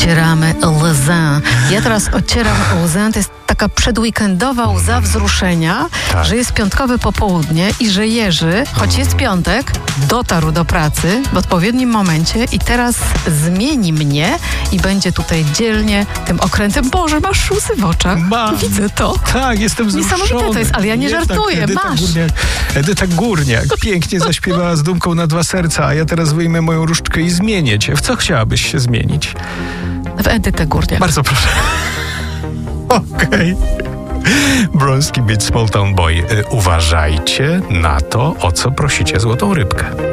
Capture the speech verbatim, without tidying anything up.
Ocieramy łzę. Ja teraz ocieram łzę. To jest taka przedweekendowa łza wzruszenia, Tak. że jest piątkowe popołudnie i że Jerzy, choć jest piątek, dotarł do pracy w odpowiednim momencie i teraz zmieni mnie i będzie tutaj dzielnie tym okrętem. Boże, masz łzy w oczach. Mam. Widzę to. Tak, jestem wzruszony. Niesamowite to jest, ale ja nie Jednak żartuję. Edyta Masz. Górniak, Edyta Górniak pięknie zaśpiewała z dumką na dwa serca, a ja teraz wyjmę moją różdżkę i zmienię cię. W co chciałabyś się zmienić? W Edytę Górniak. Bardzo proszę. Okej. Bronski Beat, Small Town Boy. Y, Uważajcie na to, o co prosicie złotą rybkę.